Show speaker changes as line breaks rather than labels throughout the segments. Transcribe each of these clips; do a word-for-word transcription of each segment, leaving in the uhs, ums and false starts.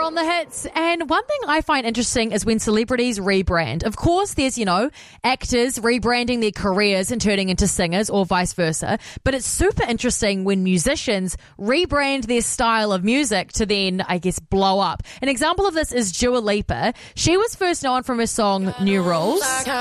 on The Hits. And one thing I find interesting is when celebrities rebrand. Of course, there's, you know, actors rebranding their careers and turning into singers or vice versa. But it's super interesting when musicians rebrand their style of music to then, I guess, blow up. An example of this is Dua Lipa. She was first known from her song New Rules.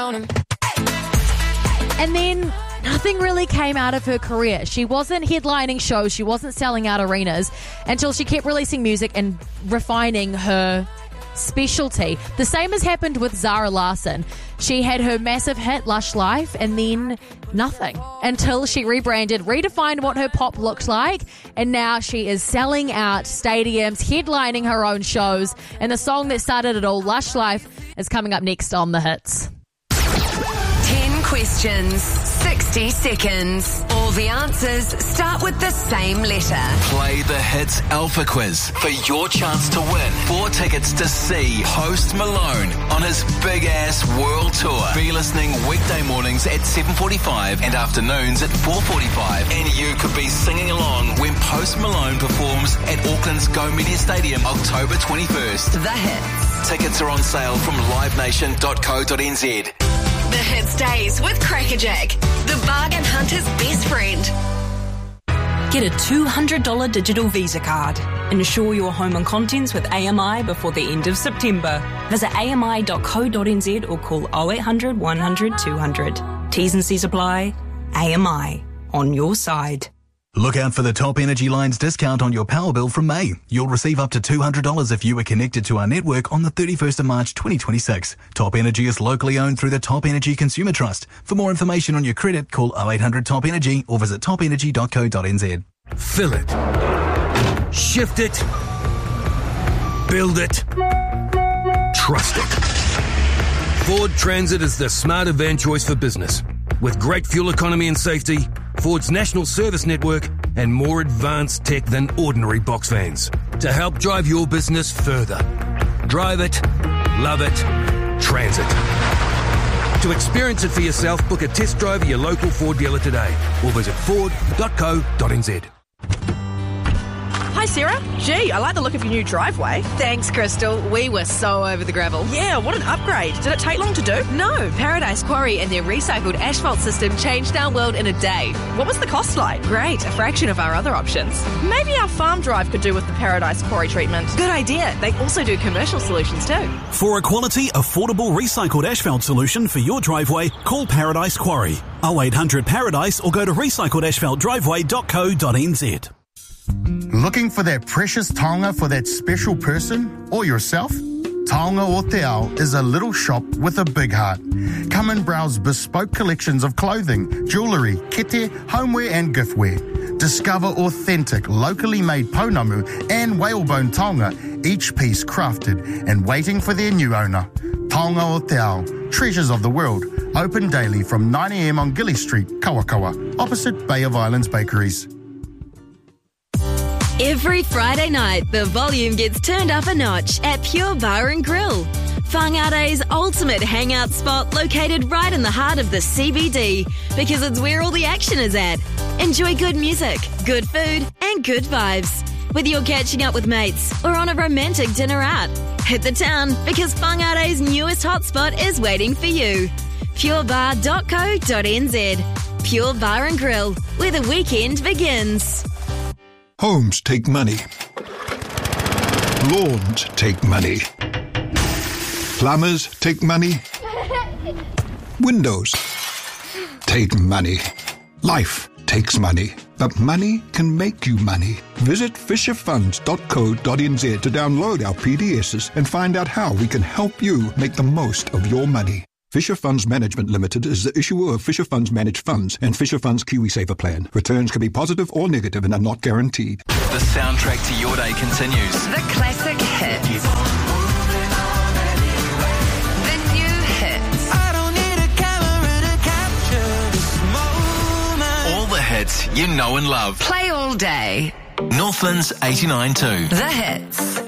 And then nothing really came out of her career. She wasn't headlining shows. She wasn't selling out arenas until she kept releasing music and refining her specialty. The same has happened with Zara Larsson. She had her massive hit, Lush Life, and then nothing until she rebranded, redefined what her pop looked like, and now she is selling out stadiums, headlining her own shows, and the song that started it all, Lush Life, is coming up next on The Hits.
ten questions, sixty seconds. All the answers start with the same letter.
Play the Hits Alpha Quiz for your chance to win four tickets to see Post Malone on his big-ass world tour. Be listening weekday mornings at seven forty-five and afternoons at four forty-five. And you could be singing along when Post Malone performs at Auckland's Go Media Stadium October twenty-first.
The Hits.
Tickets are on sale from live nation dot co dot n z.
The Hits Days with Crackerjack, the bargain hunter's best friend.
Get a two hundred dollars digital Visa card. Insure your home and contents with A M I before the end of September. Visit A M I dot co dot n z or call oh eight hundred, one hundred, two hundred. T's and C's apply. A M I, on your side.
Look out for the Top Energy Line's discount on your power bill from May. You'll receive up to two hundred dollars if you are connected to our network on the thirty-first of March twenty twenty-six. Top Energy is locally owned through the Top Energy Consumer Trust. For more information on your credit, call oh eight hundred top energy or visit top energy dot co dot n z.
Fill it. Shift it. Build it. Trust it. Ford Transit is the smarter van choice for business. With great fuel economy and safety, Ford's national service network, and more advanced tech than ordinary box vans to help drive your business further. Drive it, love it, Transit. To experience it for yourself, book a test drive at your local Ford dealer today or visit ford dot co dot n z.
Hi, Sarah. Gee, I like the look of your new driveway.
Thanks, Crystal. We were so over the gravel.
Yeah, what an upgrade. Did it take long to do?
No, Paradise Quarry and their recycled asphalt system changed our world in a day.
What was the cost like?
Great, a fraction of our other options.
Maybe our farm drive could do with the Paradise Quarry treatment.
Good idea. They also do commercial solutions too.
For a quality, affordable recycled asphalt solution for your driveway, call Paradise Quarry. oh eight hundred Paradise or go to recycled asphalt driveway dot co dot n z.
Looking for that precious taonga for that special person or yourself? Taonga o Te Ao is a little shop with a big heart. Come and browse bespoke collections of clothing, jewellery, kete, homeware and giftware. Discover authentic, locally made pounamu and whalebone taonga, each piece crafted and waiting for their new owner. Taonga o Te Ao, treasures of the world, open daily from nine a m on Gilly Street, Kawakawa, opposite Bay of Islands Bakeries.
Every Friday night, the volume gets turned up a notch at Pure Bar and Grill. Whangare's ultimate hangout spot located right in the heart of the C B D because it's where all the action is at. Enjoy good music, good food and good vibes. Whether you're catching up with mates or on a romantic dinner out, hit the town because Whangare's newest hotspot is waiting for you. pure bar dot co dot n z. Pure Bar and Grill, where the weekend begins.
Homes take money. Lawns take money. Plumbers take money. Windows take money. Life takes money. But money can make you money. Visit fisher funds dot co dot n z to download our P D Ss and find out how we can help you make the most of your money. Fisher Funds Management Limited is the issuer of Fisher Funds Managed Funds and Fisher Funds KiwiSaver Plan. Returns can be positive or negative and are not guaranteed.
The soundtrack to your day continues.
The classic hits. The new hits.
I don't need a camera to capture this moment. All the hits you know and love.
Play all day.
Northlands eighty-nine point two.
The hits.